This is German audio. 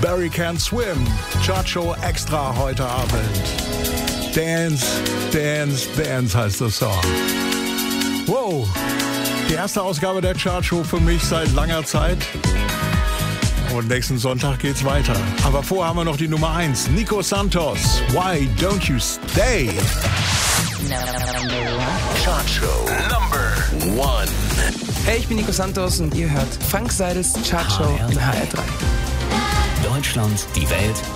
Barry Can't Swim. Chartshow extra heute Abend. Dance, Dance, Dance heißt der Song. Wow, die erste Ausgabe der Chartshow für mich seit langer Zeit. Und nächsten Sonntag geht's weiter. Aber vorher haben wir noch die Nummer 1. Nico Santos, Why Don't You Stay? Chartshow Number 1. Hey, ich bin Nico Santos und ihr hört Funk Seidels Chartshow in HR3. Deutschland, die Welt,